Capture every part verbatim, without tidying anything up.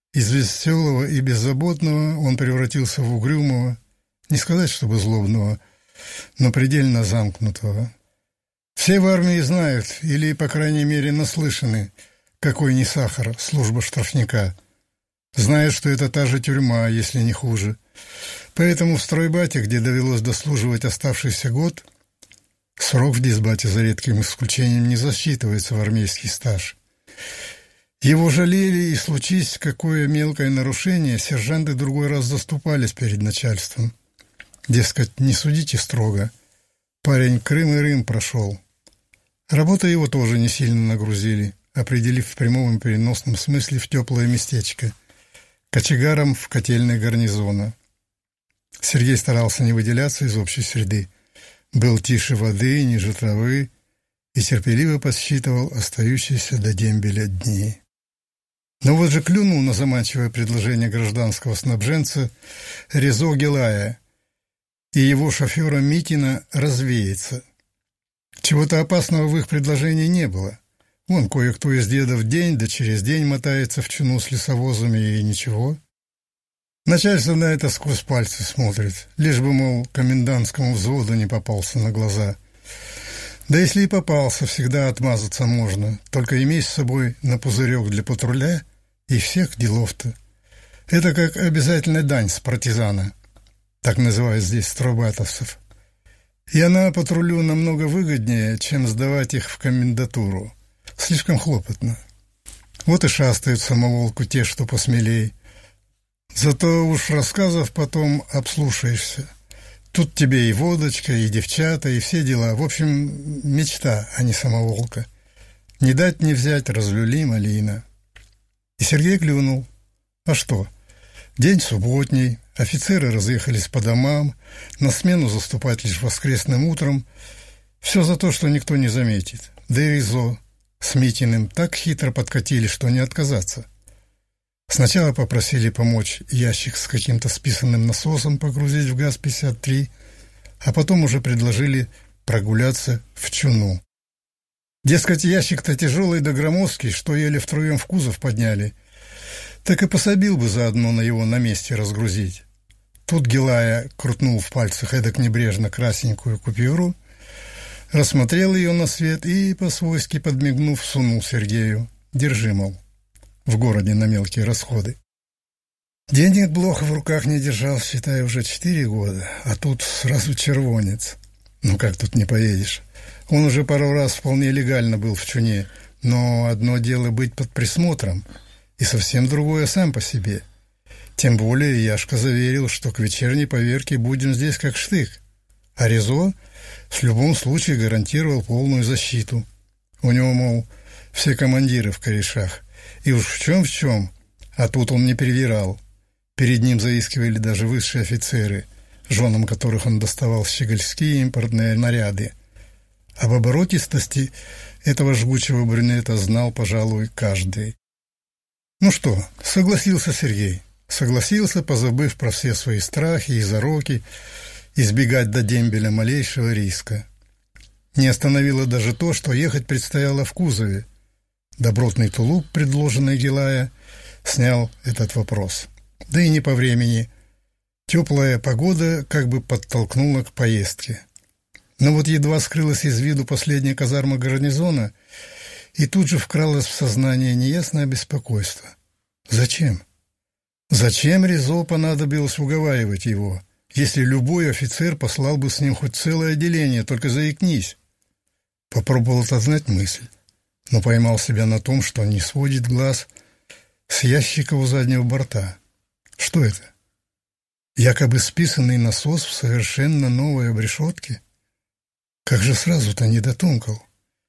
Из веселого и беззаботного он превратился в угрюмого, не сказать, чтобы злобного, но предельно замкнутого. Все в армии знают, или, по крайней мере, наслышаны, какой не сахар служба штрафника. Знают, что это та же тюрьма, если не хуже. Поэтому в стройбате, где довелось дослуживать оставшийся год, срок в дисбате за редким исключением не засчитывается в армейский стаж. Его жалели, и случись какое мелкое нарушение, сержанты другой раз заступались перед начальством. Дескать, не судите строго. Парень Крым и Рым прошел. Работа его тоже не сильно нагрузили, определив в прямом и переносном смысле в теплое местечко, кочегаром в котельной гарнизона. Сергей старался не выделяться из общей среды, был тише воды, ниже травы и терпеливо подсчитывал остающиеся до дембеля дни. Но вот же клюнул на заманчивое предложение гражданского снабженца Резо Гилая и его шофера Митина развеяться. Чего-то опасного в их предложении не было. Вон кое-кто из дедов день да через день мотается в чуну с лесовозами, и ничего. Начальство на это сквозь пальцы смотрит, лишь бы, мол, комендантскому взводу не попался на глаза. Да если и попался, всегда отмазаться можно, только имей с собой на пузырек для патруля и всех делов-то. Это как обязательная дань с партизана, так называют здесь стройбатовцев. И она патрулю намного выгоднее, чем сдавать их в комендатуру. Слишком хлопотно. Вот и шастают самоволку те, что посмелей. Зато уж рассказов потом обслушаешься. Тут тебе и водочка, и девчата, и все дела. В общем, мечта, а не самоволка. Не дать не взять, разлюли малина. И Сергей клюнул. А что? День субботний, офицеры разъехались по домам, на смену заступать лишь воскресным утром. Все за то, что никто не заметит. Да и Резо с Митиным так хитро подкатили, что не отказаться. Сначала попросили помочь ящик с каким-то списанным насосом погрузить в ГАЗ пятьдесят три, а потом уже предложили прогуляться в чуну. Дескать, ящик-то тяжелый да громоздкий, что еле втроем в кузов подняли. Так и пособил бы заодно на его на месте разгрузить. Тут Гилая крутнул в пальцах эдак небрежно красненькую купюру, рассмотрел ее на свет и, по-свойски подмигнув, сунул Сергею. Держи, мол, в городе на мелкие расходы. Денег Блох в руках не держал, считай, уже четыре года, а тут сразу червонец. Ну как тут не поедешь? Он уже пару раз вполне легально был в чуне, но одно дело быть под присмотром, и совсем другое сам по себе. Тем более Яшка заверил, что к вечерней поверке будем здесь как штык, а Резо в любом случае гарантировал полную защиту. У него, мол, все командиры в корешах, и уж в чем в чем, а тут он не перевирал. Перед ним заискивали даже высшие офицеры, женам которых он доставал щегольские импортные наряды. Об оборотистости этого жгучего брюнета знал, пожалуй, каждый. Ну что, согласился Сергей. Согласился, позабыв про все свои страхи и зароки, избегать до дембеля малейшего риска. Не остановило даже то, что ехать предстояло в кузове. Добротный тулуп, предложенный Гилая, снял этот вопрос. Да и не по времени. Теплая погода как бы подтолкнула к поездке. Но вот едва скрылась из виду последняя казарма гарнизона, и тут же вкралось в сознание неясное беспокойство. Зачем? Зачем Резо понадобилось уговаривать его, если любой офицер послал бы с ним хоть целое отделение, только заикнись? Попробовал отогнать мысль, но поймал себя на том, что не сводит глаз с ящика у заднего борта. Что это? Якобы списанный насос в совершенно новой обрешетке? Как же сразу-то не дотумкал?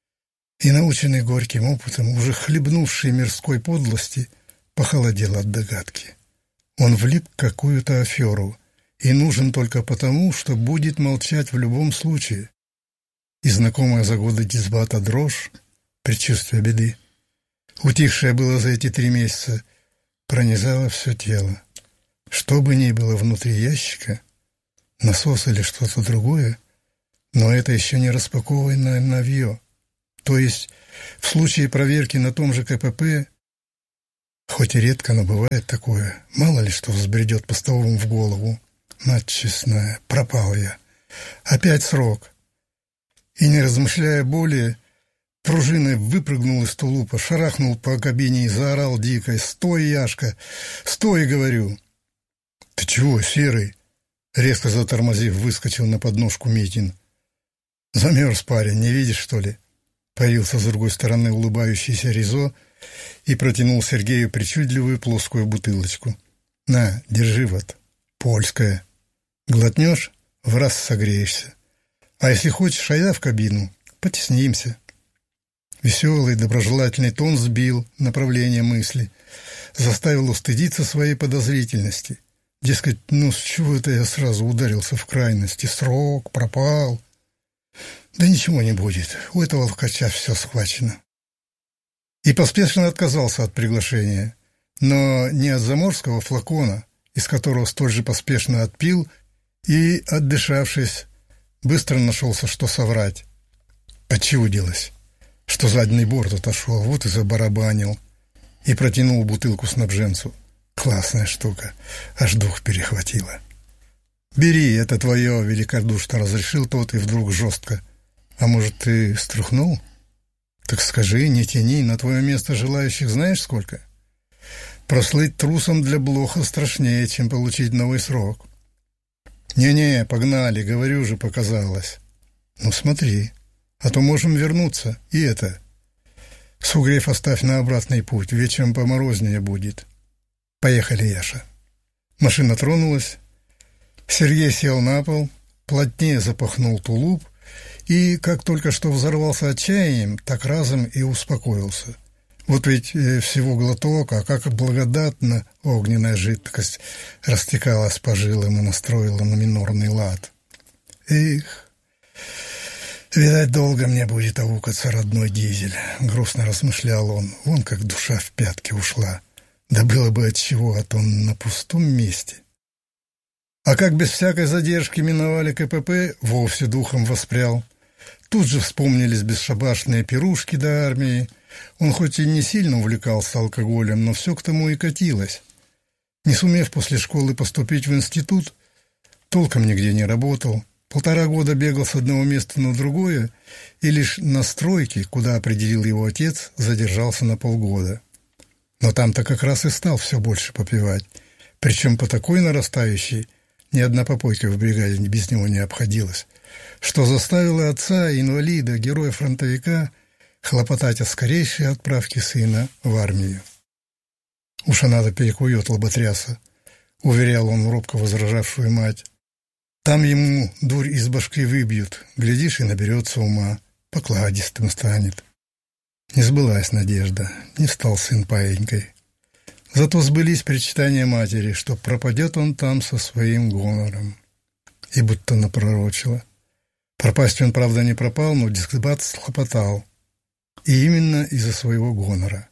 И, наученный горьким опытом, уже хлебнувший мирской подлости, похолодел от догадки. Он влип в какую-то аферу и нужен только потому, что будет молчать в любом случае. И знакомая за годы дисбата дрожь, предчувствие беды, утихшая было за эти три месяца, пронизала все тело. Что бы ни было внутри ящика, насос или что-то другое, но это еще не распакованное навье. То есть в случае проверки на том же КПП Хоть и редко, но бывает такое. Мало ли что взбредет постовому в голову. Мать честная, пропал я. Опять срок. И, не размышляя более, пружиной выпрыгнул из тулупа, шарахнул по кабине и заорал дико: «Стой, Яшка! Стой, говорю!» «Ты чего, Серый?» Резко затормозив, выскочил на подножку Митин. «Замерз парень, не видишь, что ли?» Появился с другой стороны улыбающийся Ризо и протянул Сергею причудливую плоскую бутылочку. «На, держи вот, польская. Глотнешь — в раз согреешься. А если хочешь, а я в кабину, потеснимся». Веселый, доброжелательный тон сбил направление мысли, заставил устыдиться своей подозрительности. Дескать, ну с чего это я сразу ударился в крайности? Срок, пропал. Да ничего не будет, у этого ловкача все схвачено. И поспешно отказался от приглашения, но не от заморского флакона, из которого столь же поспешно отпил, и, отдышавшись, быстро нашелся, что соврать. Почудилось, что задний борт отошел, вот и забарабанил, и протянул бутылку снабженцу. Классная штука, аж дух перехватило. «Бери, это твое», — великодушно разрешил тот, и вдруг жестко: «А может, ты струхнул? Так скажи, не тяни, на твое место желающих знаешь сколько? Прослыть трусом для Блоха страшнее, чем получить новый срок». «Не-не, погнали, говорю же, показалось». «Ну смотри, а то можем вернуться, и это. Сугрев оставь на обратный путь, вечером поморознее будет. Поехали, Яша». Машина тронулась. Сергей сел на пол, плотнее запахнул тулуп и, как только что взорвался отчаянием, так разом и успокоился. Вот ведь всего глоток, а как благодатно огненная жидкость растекалась по жилам и настроила на минорный лад. «Эх, видать, долго мне будет аукаться родной дизель», — грустно размышлял он. Вон как душа в пятки ушла. Да было бы отчего, а то он на пустом месте. А как без всякой задержки миновали КПП, вовсе духом воспрял. Тут же вспомнились бесшабашные пирушки до армии. Он хоть и не сильно увлекался алкоголем, но все к тому и катилось. Не сумев после школы поступить в институт, толком нигде не работал. Полтора года бегал с одного места на другое, и лишь на стройке, куда определил его отец, задержался на полгода. Но там-то как раз и стал все больше попивать. Причем по такой нарастающей, ни одна попойка в бригаде без него не обходилась, что заставило отца, инвалида, героя-фронтовика, хлопотать о скорейшей отправке сына в армию. «Уж она-то перекует лоботряса», — уверял он робко возражавшую мать. «Там ему дурь из башки выбьют, глядишь, и наберется ума, покладистым станет». Не сбылась надежда, не стал сын паинькой. Зато сбылись причитания матери, что пропадет он там со своим гонором. И будто напророчило. Пропасть он, правда, не пропал, но дискбат схлопотал. И именно из-за своего гонора.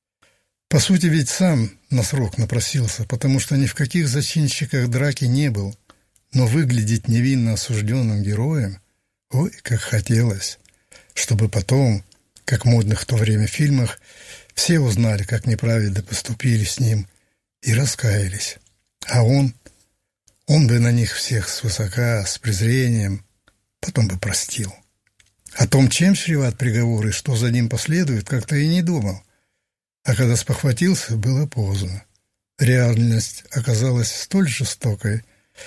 По сути, ведь сам на срок напросился, потому что ни в каких зачинщиках драки не был, но выглядеть невинно осужденным героем, ой, как хотелось, чтобы потом, как в модных в то время фильмах, все узнали, как неправильно поступили с ним, и раскаялись. А он, он бы на них всех свысока, с презрением, потом бы простил. О том, чем чреват приговор и что за ним последует, как-то и не думал. А когда спохватился, было поздно. Реальность оказалась столь жестокой,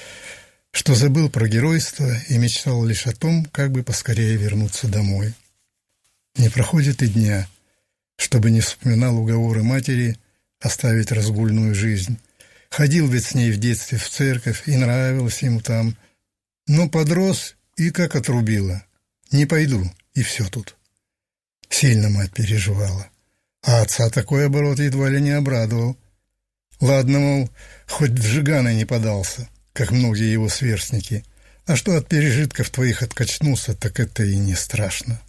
что забыл про геройство и мечтал лишь о том, как бы поскорее вернуться домой. Не проходит и дня, чтобы не вспоминал уговоры матери оставить разгульную жизнь. Ходил ведь с ней в детстве в церковь, и нравилось ему там. Но подрос и как отрубило. Не пойду, и все тут. Сильно мать переживала. А отца такой оборот едва ли не обрадовал. Ладно, мол, хоть в жиганы не подался, как многие его сверстники. А что от пережитков твоих откачнулся, так это и не страшно.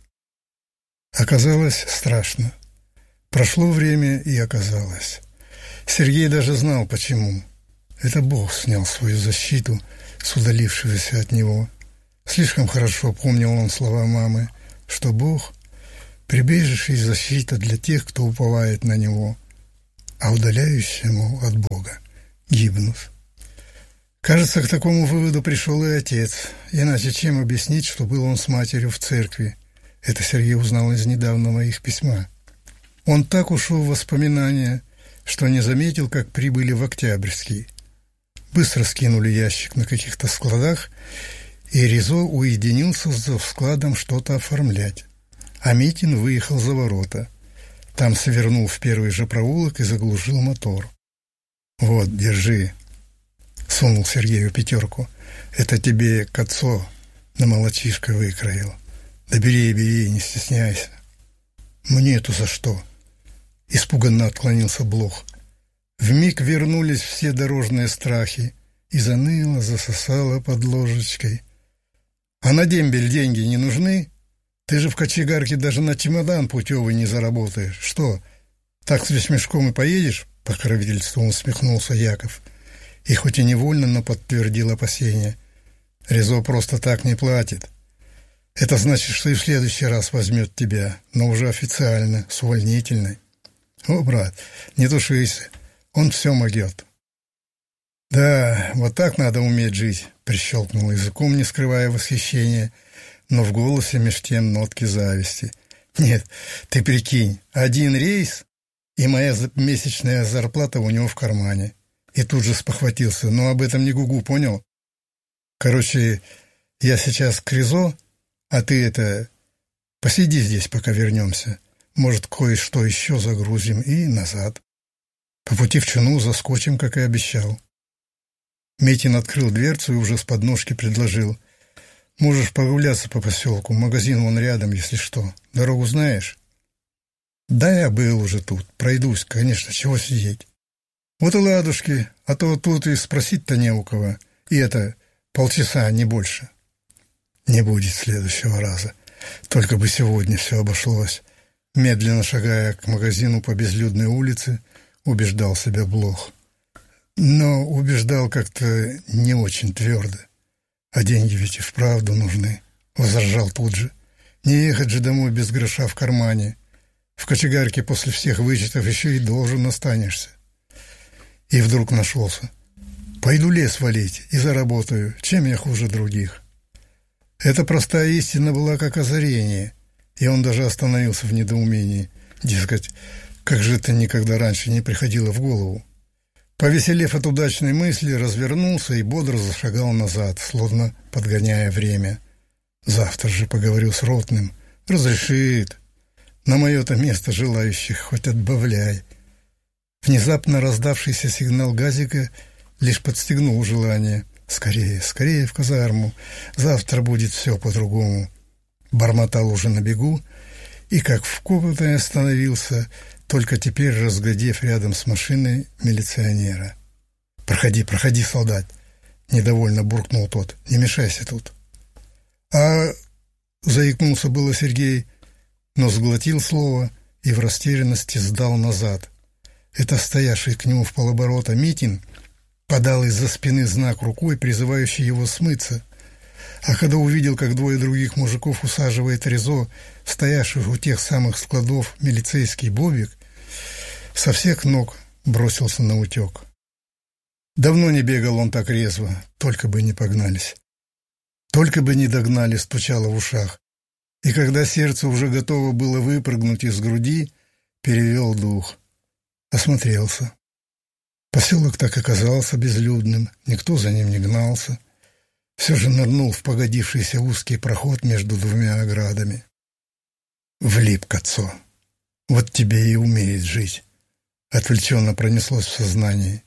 Оказалось страшно. Прошло время, и оказалось. Сергей даже знал, почему. Это Бог снял свою защиту с удалившегося от него. Слишком хорошо помнил он слова мамы, что Бог — прибежище и защита для тех, кто уповает на него. а удаляющему от Бога гибнут. Кажется, к такому выводу пришел и отец. Иначе чем объяснить, что был он с матерью в церкви? Это Сергей узнал из недавнего их письма. Он так ушел в воспоминания, что не заметил, как прибыли в Октябрьский. Быстро скинули ящик на каких-то складах, и Резо уединился за складом что-то оформлять. А Митин выехал за ворота. Там свернул в первый же проулок и заглушил мотор. «Вот, держи», — сунул Сергею пятерку. «Это тебе к отцу на молочишко выкроил. Да бери, бери, не стесняйся». «Мне-то за что?» — испуганно отклонился Блох. Вмиг вернулись все дорожные страхи, и заныло, засосало под ложечкой. «А на дембель деньги не нужны? Ты же в кочегарке даже на чемодан путевый не заработаешь. Что, так с вещмешком и поедешь?» — покровительством усмехнулся Яков. И хоть и невольно, но подтвердил опасения. «Резо просто так не платит. Это значит, что и в следующий раз возьмет тебя, но уже официально, с увольнительной. О, брат, не тушись, он все могет». «Да, вот так надо уметь жить», — прищелкнул языком, не скрывая восхищения, но в голосе меж тем нотки зависти. «Нет, ты прикинь, один рейс, и моя месячная зарплата у него в кармане». И тут же спохватился. «Ну, об этом не гугу, понял? Короче, я сейчас к Резо, а ты это... посиди здесь, пока вернемся. Может, кое-что еще загрузим и назад. По пути в Чуну заскочим, как и обещал». Митин открыл дверцу и уже с подножки предложил: «Можешь прогуляться по поселку, магазин вон рядом, если что. Дорогу знаешь?» «Да, я был уже тут. Пройдусь, конечно, чего сидеть». «Вот и ладушки, а то тут и спросить-то не у кого. И это, полчаса, не больше». «Не будет следующего раза. Только бы сегодня все обошлось». Медленно шагая к магазину по безлюдной улице, убеждал себя Блох. Но убеждал как-то не очень твердо. «А деньги ведь и вправду нужны», — возражал тут же. «Не ехать же домой без гроша в кармане. В кочегарке после всех вычетов еще и должен останешься». И вдруг нашелся. «Пойду лес валить и заработаю. Чем я хуже других?» Эта простая истина была как озарение, и он даже остановился в недоумении. Дескать, как же это никогда раньше не приходило в голову. Повеселев от удачной мысли, развернулся и бодро зашагал назад, словно подгоняя время. «Завтра же поговорю с ротным. Разрешит. На мое-то место желающих хоть отбавляй». Внезапно раздавшийся сигнал газика лишь подстегнул желание. «Скорее, скорее в казарму. Завтра будет все по-другому». Бормотал уже на бегу и, как вкопанный, остановился, только теперь разглядев рядом с машиной милиционера. «Проходи, проходи, солдат!» — недовольно буркнул тот. «Не мешайся тут». «А...» — заикнулся было Сергей, но сглотил слово и в растерянности сдал назад. Это стоявший к нему в полоборота Митин подал из-за спины знак рукой, призывающий его смыться. А когда увидел, как двое других мужиков усаживает Резо, стоявших у тех самых складов, милицейский Бобик, со всех ног бросился на утек. Давно не бегал он так резво, только бы не погнались. Только бы не догнали, стучало в ушах. И когда сердце уже готово было выпрыгнуть из груди, перевел дух. Осмотрелся. Поселок так оказался безлюдным, никто за ним не гнался. Все же нырнул в погодившийся узкий проход между двумя оградами. Влип к отцу. Вот тебе и умеет жить. Отвлеченно пронеслось в сознании.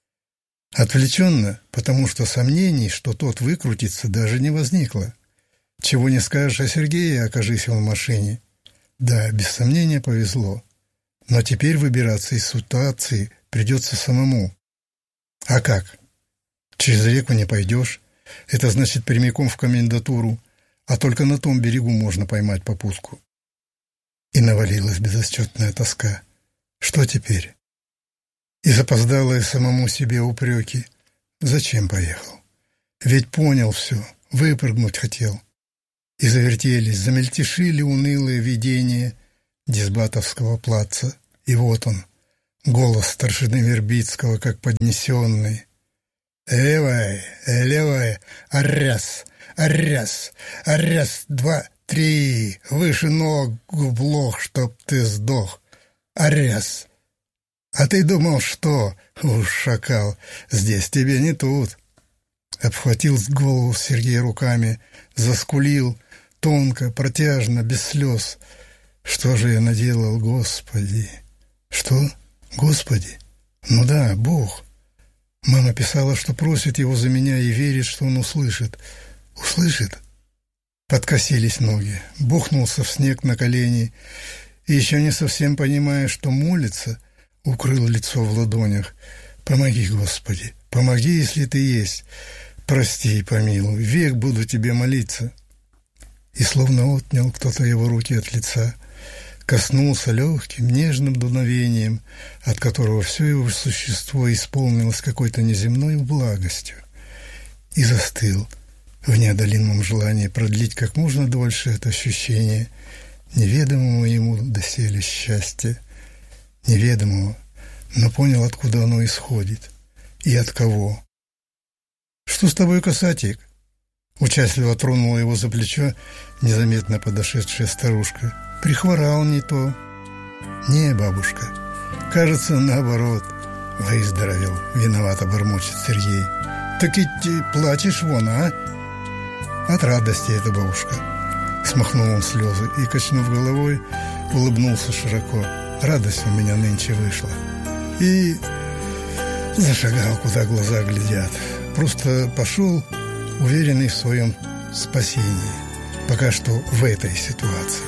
Отвлеченно, потому что сомнений, что тот выкрутится, даже не возникло. Чего не скажешь о Сергее, окажись он в машине. Да, без сомнения повезло. Но теперь выбираться из ситуации придется самому. А как? Через реку не пойдешь. Это значит прямиком в комендатуру, а только на том берегу можно поймать попутку. И навалилась безотчетная тоска. Что теперь? И запоздалые самому себе упреки. Зачем поехал? Ведь понял все, выпрыгнуть хотел. И завертелись, замельтешили унылые видения Дисбатовского плаца. И вот он, Голос старшины Вербицкого, как поднесенный. «Левая, левая, аряс, аряс, аряс, два, три, выше ног в блох, чтоб ты сдох, аряс. А ты думал, что, уж шакал, здесь тебе не тут». Обхватил голову Сергей руками, заскулил, тонко, протяжно, без слез. «Что же я наделал, Господи?» «Что? Господи? Ну да, Бог». Мама писала, что просит его за меня и верит, что он услышит. Услышит? Подкосились ноги. Бухнулся в снег на колени и, еще не совсем понимая, что молится, укрыл лицо в ладонях. «Помоги, Господи, помоги, если ты есть. Прости и помилуй, век буду тебе молиться». И словно отнял кто-то его руки от лица, коснулся легким, нежным дуновением, от которого все его существо исполнилось какой-то неземной благостью, и застыл в неодолимом желании продлить как можно дольше это ощущение неведомого ему доселе счастья, неведомого, но понял, откуда оно исходит и от кого. «Что с тобой, касатик?» Участливо тронула его за плечо незаметно подошедшая старушка. «Прихворал не то». «Не, бабушка, кажется, наоборот, выздоровел», — виновато бормочет Сергей. «Так и ты плачешь вон, а?» «От радости это, бабушка», — смахнул он слезы и, качнув головой, улыбнулся широко. «Радость у меня нынче вышла». И зашагал, куда глаза глядят. Просто пошел, уверенный в своем спасении, пока что в этой ситуации.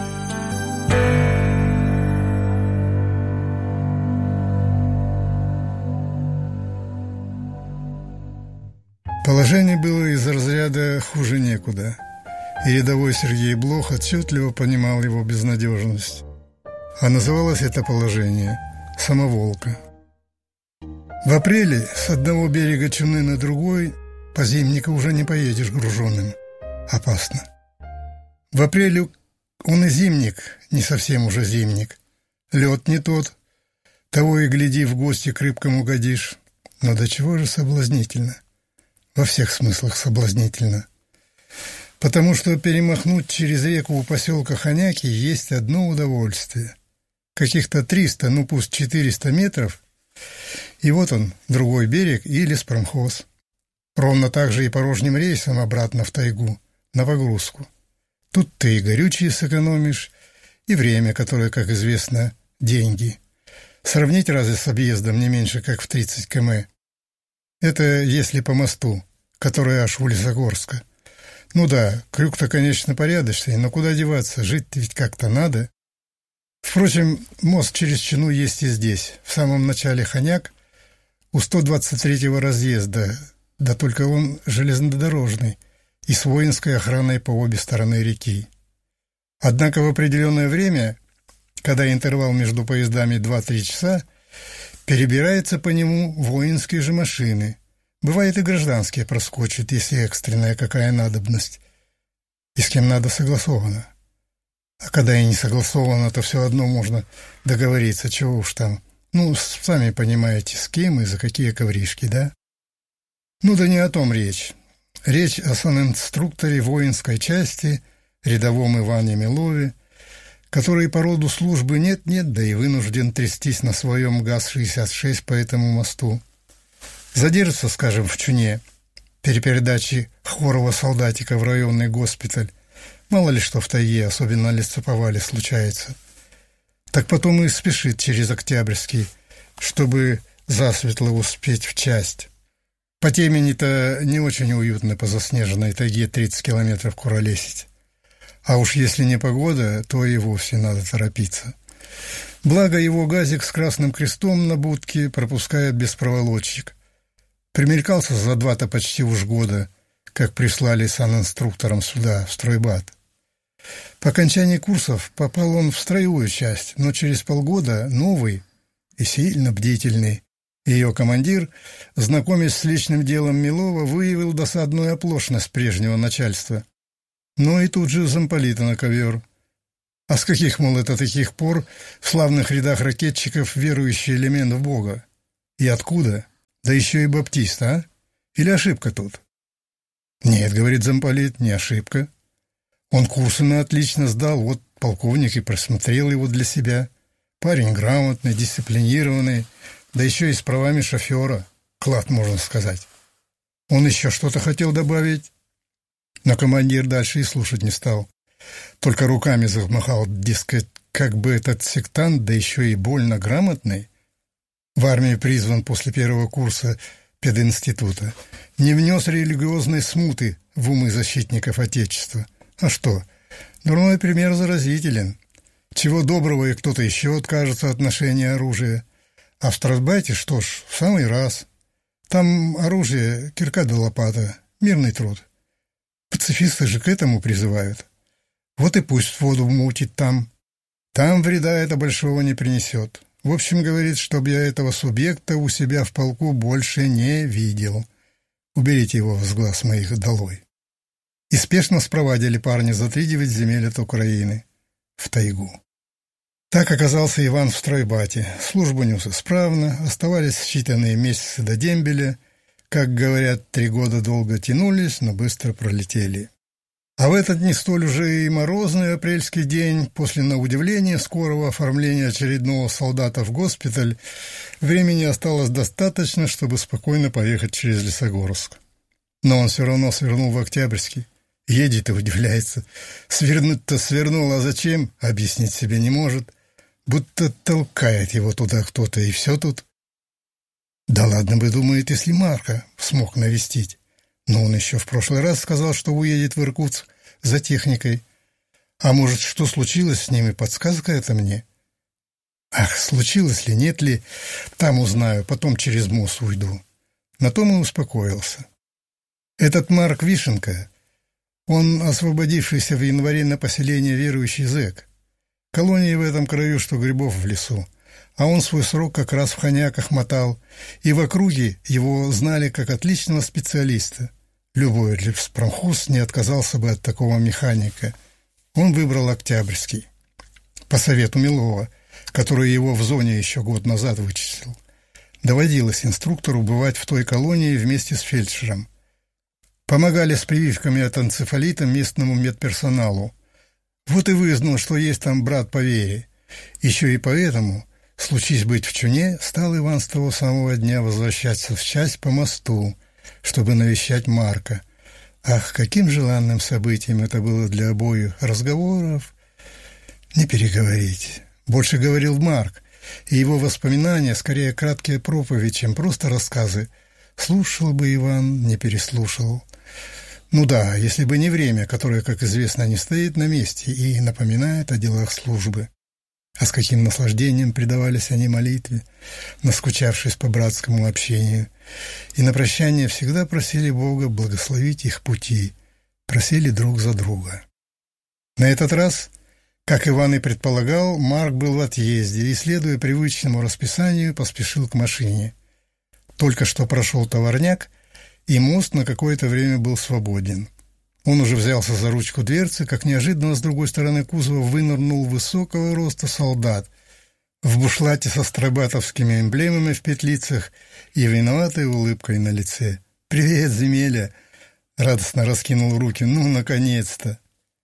Положение было из разряда «хуже некуда», и рядовой Сергей Блох отчетливо понимал его безнадежность. А называлось это положение «самоволка». В апреле с одного берега Чуны на другой по зимнику уже не поедешь груженным. Опасно. В апреле он и зимник, не совсем уже зимник. Лед не тот, того и гляди, в гости к рыбкам угодишь. Но до чего же соблазнительно? Во всех смыслах соблазнительно. Потому что перемахнуть через реку у поселка Ханяки есть одно удовольствие. Каких-то триста, ну пусть четыреста метров, и вот он, другой берег и леспромхоз. Ровно так же и порожним рейсом обратно в тайгу, на погрузку. Тут ты и горючее сэкономишь, и время, которое, как известно, деньги. Сравнить разве с объездом не меньше, как в тридцать километров? Это если по мосту, который аж у Лесогорска. Ну да, крюк-то, конечно, порядочный, но куда деваться, жить-то ведь как-то надо. Впрочем, мост через Чуну есть и здесь, в самом начале Ханяк, у сто двадцать третьего разъезда, да только он железнодорожный и с воинской охраной по обе стороны реки. Однако в определенное время, когда интервал между поездами два-три часа, перебираются по нему воинские же машины. Бывает и гражданские проскочат, если экстренная какая надобность, и с кем надо согласовано. А когда и не согласовано, то все одно можно договориться, чего уж там. Ну, сами понимаете, с кем и за какие ковришки, да? Ну да не о том речь. Речь о санинструкторе воинской части, рядовом Иване Милове, который по роду службы нет-нет, да и вынужден трястись на своем ГАЗ шестьдесят шесть по этому мосту. Задержится, скажем, в Чуне, перепередачи хворого солдатика в районный госпиталь. Мало ли что в тайге, особенно на лесоповале, случается. Так потом и спешит через Октябрьский, чтобы засветло успеть в часть. По темени-то не очень уютно по заснеженной тайге тридцать километров куролесить. А уж если не погода, то и вовсе надо торопиться. Благо его газик с красным крестом на будке пропускает без проволочек. Примелькался за два-то почти уж года, как прислали санинструктором сюда, в стройбат. По окончании курсов попал он в строевую часть, но через полгода новый и сильно бдительный ее командир, знакомясь с личным делом Милова, выявил досадную оплошность прежнего начальства. Но и тут же замполита на ковер. А с каких, мол, это таких пор в славных рядах ракетчиков верующий элемент в Бога? И откуда? Да еще и баптист, а? Или ошибка тут? Нет, говорит замполит, не ошибка. Он курсы на отлично сдал, вот полковник и просмотрел его для себя. Парень грамотный, дисциплинированный, да еще и с правами шофера. Клад, можно сказать. Он еще что-то хотел добавить, но командир дальше и слушать не стал. Только руками замахал, дескать, как бы этот сектант, да еще и больно грамотный, в армии призван после первого курса пединститута, не внес религиозной смуты в умы защитников Отечества. А что? Дурной пример заразителен. Чего доброго, и кто-то еще откажется от ношения оружия. А в Страсбайте, что ж, в самый раз. Там оружие, кирка да лопата, мирный труд. Пацифисты же к этому призывают. Вот и пусть воду мутит там. Там вреда это большого не принесет. В общем, говорит, чтоб я этого субъекта у себя в полку больше не видел. Уберите его с глаз моих долой. И спешно спровадили парня за три девять земель от Украины в тайгу. Так оказался Иван в стройбате. Службу нес исправно, оставались считанные месяцы до дембеля. Как говорят, три года долго тянулись, но быстро пролетели. А в этот не столь уже и морозный апрельский день, после, на удивление, скорого оформления очередного солдата в госпиталь, времени осталось достаточно, чтобы спокойно поехать через Лесогорск. Но он все равно свернул в Октябрьский. Едет и удивляется. Свернуть-то свернул, а зачем? Объяснить себе не может. Будто толкает его туда кто-то, и все тут. Да ладно бы, думает, если Марка смог навестить. Но он еще в прошлый раз сказал, что уедет в Иркутск за техникой. А может, что случилось с ним, и подсказка это мне? Ах, случилось ли, нет ли, там узнаю, потом через мост уйду. На том и успокоился. Этот Марк Вишенко, он освободившийся в январе на поселение верующий зэк. Колонии в этом краю, что грибов в лесу. А он свой срок как раз в Хоняках мотал, и в округе его знали как отличного специалиста. Любой леспромхоз не отказался бы от такого механика. Он выбрал Октябрьский. По совету Милова, который его в зоне еще год назад вычислил. Доводилось инструктору бывать в той колонии вместе с фельдшером. Помогали с прививками от энцефалита местному медперсоналу. Вот и выяснил, что есть там брат по вере. Еще и поэтому, случись быть в Чуне, стал Иван с того самого дня возвращаться в часть по мосту, чтобы навещать Марка. Ах, каким желанным событием это было для обоих. Разговоров не переговорить. Больше говорил Марк, и его воспоминания скорее краткие проповеди, чем просто рассказы. Слушал бы Иван, не переслушал. Ну да, если бы не время, которое, как известно, не стоит на месте и напоминает о делах службы. А с каким наслаждением предавались они молитве, наскучавшись по братскому общению. И на прощание всегда просили Бога благословить их пути, просили друг за друга. На этот раз, как Иван и предполагал, Марк был в отъезде и, следуя привычному расписанию, поспешил к машине. Только что прошел товарняк, и мост на какое-то время был свободен. Он уже взялся за ручку дверцы, как неожиданно с другой стороны кузова вынырнул высокого роста солдат в бушлате со стройбатовскими эмблемами в петлицах и виноватой улыбкой на лице. «Привет, земеля!» — радостно раскинул руки. «Ну, наконец-то!»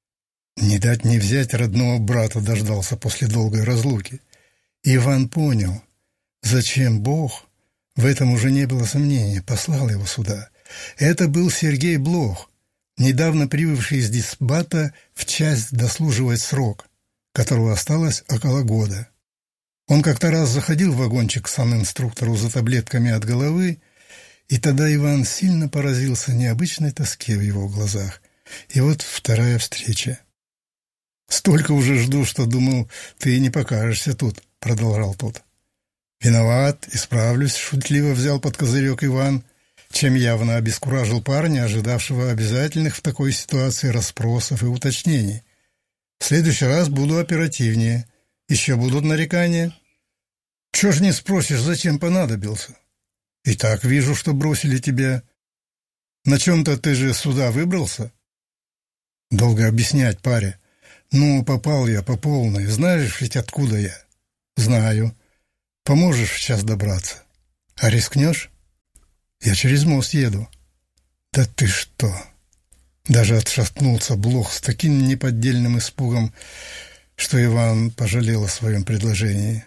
Не дать не взять родного брата дождался после долгой разлуки. Иван понял, зачем Бог, в этом уже не было сомнения, послал его сюда. Это был Сергей Блох, недавно прибывший из дисбата в часть дослуживать срок, которого осталось около года. Он как-то раз заходил в вагончик к санинструктору за таблетками от головы, и тогда Иван сильно поразился необычной тоске в его глазах. И вот вторая встреча. «Столько уже жду, что думал, ты не покажешься тут», — продолжал тот. «Виноват, исправлюсь», — шутливо взял под козырек Иван, чем явно обескуражил парня, ожидавшего обязательных в такой ситуации расспросов и уточнений. «В следующий раз буду оперативнее. Еще будут нарекания?» «Чего ж не спросишь, зачем понадобился?» «И так вижу, что бросили тебя. На чем-то ты же сюда выбрался?» «Долго объяснять, паря. Ну, попал я по полной. Знаешь ведь, откуда я? Знаю. Поможешь сейчас добраться? А рискнешь? Я через мост еду. Да ты что? Даже отшатнулся Блох с таким неподдельным испугом, что Иван пожалел о своем предложении.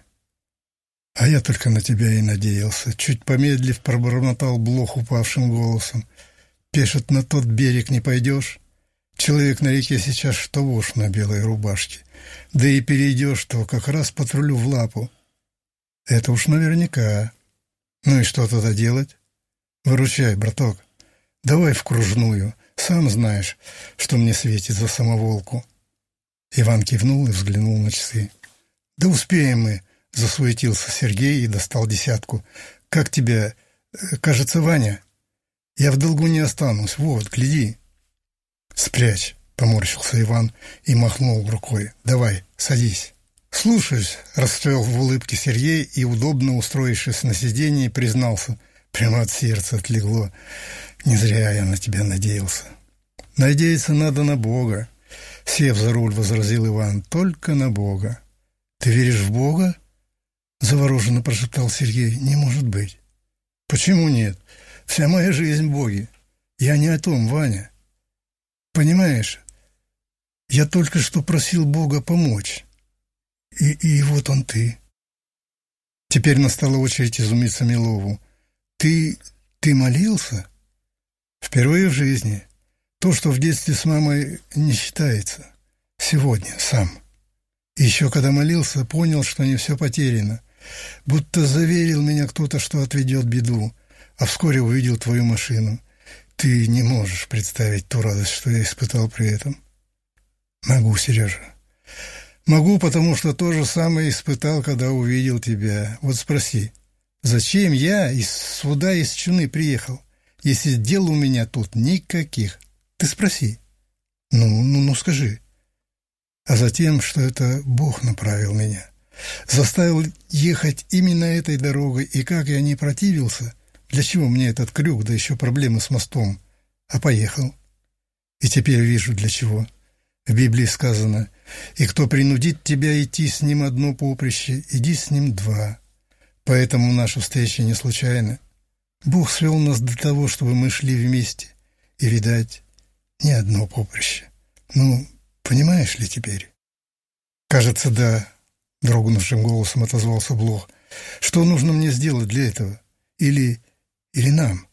А я только на тебя и надеялся. Чуть помедлив, пробормотал Блох упавшим голосом. Пешет на тот берег не пойдешь? Человек на реке сейчас что вошь на белой рубашке. Да и перейдешь, то как раз патрулю в лапу. Это уж наверняка. Ну и что тогда делать? Выручай, браток. Давай в кружную. Сам знаешь, что мне светит за самоволку. Иван кивнул и взглянул на часы. Да успеем мы, засуетился Сергей и достал десятку. Как тебя, кажется, Ваня? Я в долгу не останусь. Вот, гляди. Спрячь, поморщился Иван и махнул рукой. Давай, садись. Слушаюсь, расцвел в улыбке Сергей и, удобно устроившись на сиденье, признался. Прямо от сердца отлегло. Не зря я на тебя надеялся. Надеяться надо на Бога. Сев за руль, возразил Иван. Только на Бога. Ты веришь в Бога? Завороженно прошептал Сергей. Не может быть. Почему нет? Вся моя жизнь в Боге. Я не о том, Ваня. Понимаешь, я только что просил Бога помочь. И, и вот он ты. Теперь настала очередь изумиться Милову. Ты... ты молился? Впервые в жизни. То, что в детстве с мамой не считается. Сегодня сам. И еще когда молился, понял, что не все потеряно. Будто заверил меня кто-то, что отведет беду, а вскоре увидел твою машину. Ты не можешь представить ту радость, что я испытал при этом. Могу, Сережа. Могу, потому что то же самое испытал, когда увидел тебя. Вот спроси, зачем я из суда из Чуны приехал, если дел у меня тут никаких? Ты спроси. Ну, ну, ну скажи. А затем, что это Бог направил меня. Заставил ехать именно этой дорогой, и как я не противился, для чего мне этот крюк, да еще проблемы с мостом, а поехал. И теперь вижу, для чего. В Библии сказано: «И кто принудит тебя идти с ним одно поприще, иди с ним два». Поэтому наша встреча не случайна. Бог свел нас для того, чтобы мы шли вместе, и, видать, не одно поприще. Ну, понимаешь ли теперь? Кажется, да, дрогнувшим голосом отозвался Блох. Что нужно мне сделать для этого? Или... или нам?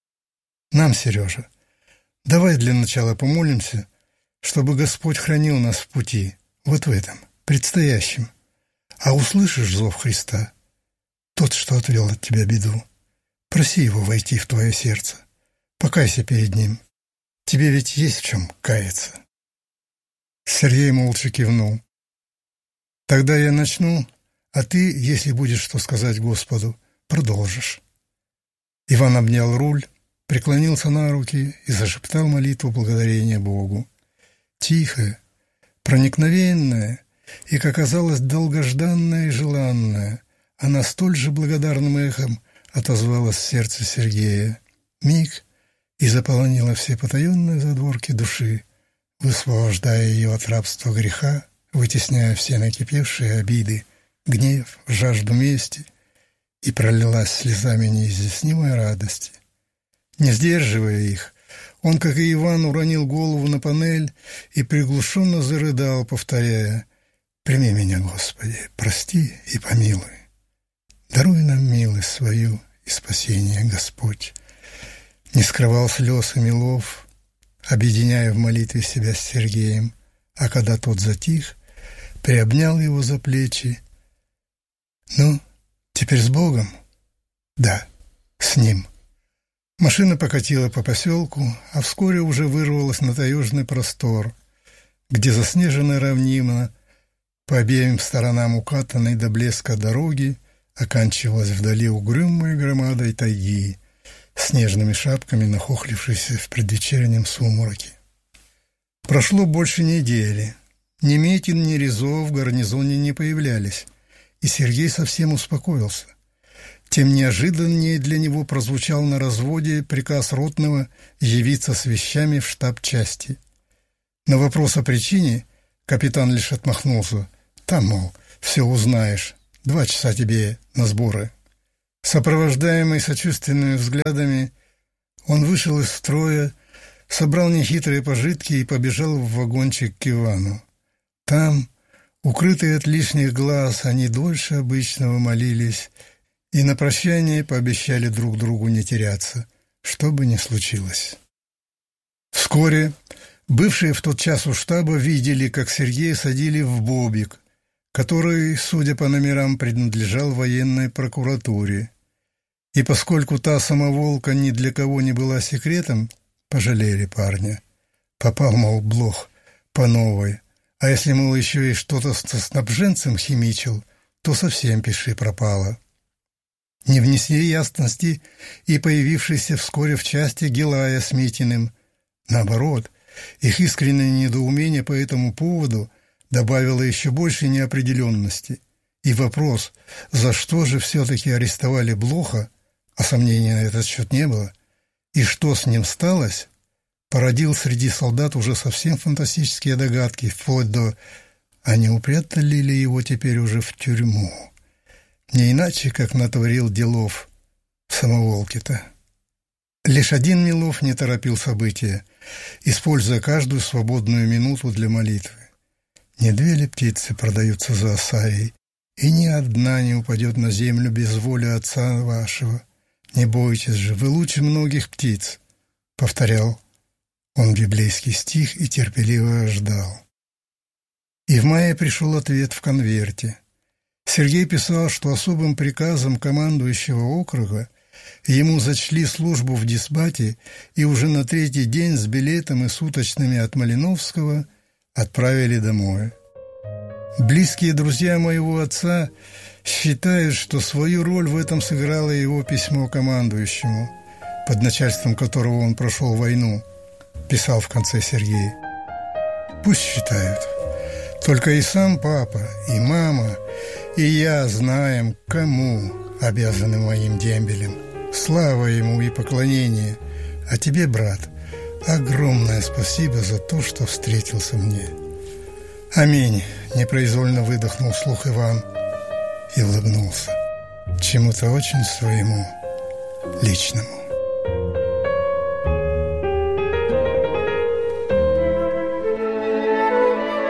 Нам, Сережа. Давай для начала помолимся, чтобы Господь хранил нас в пути, вот в этом, предстоящем. А услышишь зов Христа, тот, что отвел от тебя беду, проси Его войти в твое сердце. Покайся перед Ним. Тебе ведь есть в чем каяться. Сергей молча кивнул. Тогда я начну, а ты, если будешь что сказать Господу, продолжишь. Иван обнял руль, преклонился на руки и зашептал молитву благодарения Богу. Тихая, проникновенная и, как оказалось, долгожданная и желанная, она столь же благодарным эхом отозвалась в сердце Сергея. Миг и заполонила все потаенные задворки души, высвобождая ее от рабства греха, вытесняя все накипевшие обиды, гнев, жажду мести, и пролилась слезами неизъяснимой радости. Не сдерживая их, он, как и Иван, уронил голову на панель и приглушенно зарыдал, повторяя: «Прими меня, Господи, прости и помилуй. Даруй нам милость свою и спасение, Господь». Не скрывал слез и Милов, объединяя в молитве себя с Сергеем, а когда тот затих, приобнял его за плечи. «Ну, теперь с Богом?» «Да, с Ним». Машина покатила по поселку, а вскоре уже вырвалась на таежный простор, где заснеженная равнина по обеим сторонам укатанной до блеска дороги оканчивалась вдали угрюмой громадой тайги, снежными шапками нахохлившейся в предвечернем сумраке. Прошло больше недели. Ни Метин, ни Резо в гарнизоне не появлялись, и Сергей совсем успокоился. Тем неожиданнее для него прозвучал на разводе приказ ротного явиться с вещами в штаб части. На вопрос о причине Капитан лишь отмахнулся. Там, мол, все узнаешь. Два часа тебе на сборы. Сопровождаемый сочувственными взглядами, он вышел из строя, собрал нехитрые пожитки и побежал в вагончик к Ивану. Там, укрытые от лишних глаз, они дольше обычного молились и на прощание пообещали друг другу не теряться, что бы ни случилось. Вскоре бывшие в тот час у штаба видели, как Сергея садили в бобик, который, судя по номерам, принадлежал военной прокуратуре. И поскольку та самоволка ни для кого не была секретом, пожалели парня. Попал, мол, блох по новой. А если, мол, еще и что-то со снабженцем химичил, то совсем пиши пропало. Не внесли ясности и появившийся вскоре в части Гилая с Митиным. Наоборот, их искреннее недоумение по этому поводу добавило еще больше неопределенности. И вопрос, за что же все-таки арестовали Блоха, а сомнений на этот счет не было, и что с ним сталось, породил среди солдат уже совсем фантастические догадки, вплоть до «а не упрятали ли его теперь уже в тюрьму?» Не иначе, как натворил делов в самоволке-то. Лишь один Милов не торопил события, используя каждую свободную минуту для молитвы. Не две ли птицы продаются за осаей, и ни одна не упадет на землю без воли Отца вашего. Не бойтесь же, вы лучше многих птиц, — повторял он библейский стих и терпеливо ждал. И в мае пришел ответ в конверте. Сергей писал, что особым приказом командующего округа ему зачли службу в дисбате и уже на третий день с билетом и суточными от Малиновского отправили домой. Близкие друзья моего отца считают, что свою роль в этом сыграло его письмо командующему, под начальством которого он прошел войну, писал в конце Сергей. Пусть считают. Только и сам папа, и мама, и я знаем, кому обязаны моим дембелем. Слава ему и поклонение. А тебе, брат, огромное спасибо за то, что встретился мне. Аминь, непроизвольно выдохнул вслух Иван и улыбнулся чему-то очень своему личному.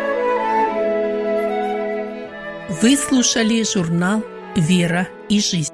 Вы слушали журнал «Вера и жизнь».